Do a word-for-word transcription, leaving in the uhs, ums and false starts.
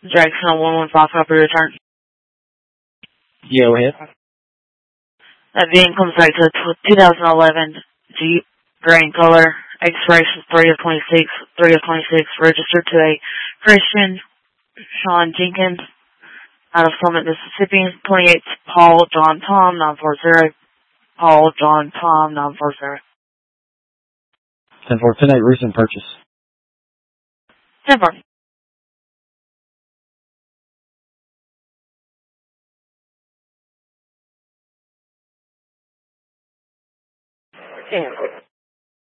Jackson on one one five, copy return. Yeah, go ahead. That vehicle comes back to two thousand eleven Jeep, gray in color, expiration three of twenty-six, three of twenty-six, registered to a Christian Sean Jenkins out of Summit, Mississippi, twenty-eight Paul John Tom nine four zero, Paul John Tom nine four zero. ten four, ten eight, recent purchase. ten four. ten four.